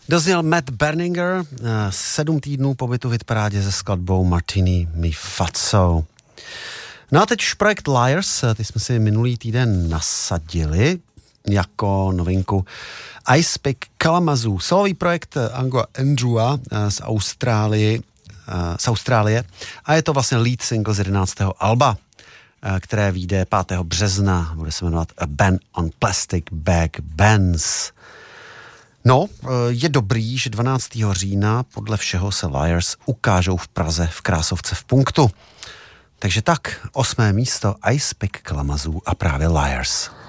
Dozněl Matt Berninger, 7 týdnů pobytu v hitparádě se skladbou Martini Mi Fazzo. No a teď už projekt Liars, ty jsme si minulý týden nasadili jako novinku Ice Pick Kalamazoo, solový projekt Ango Andrewa z Austrálie a je to vlastně lead single z 11. alba, které vyjde 5. března, bude se jmenovat A Ban on Plastic Bag Bans. No, je dobrý, že 12. října podle všeho se Liars ukážou v Praze v Krásovce v Punktu. Takže tak, 8. místo Ice Pick Kalamazoo a právě Liars.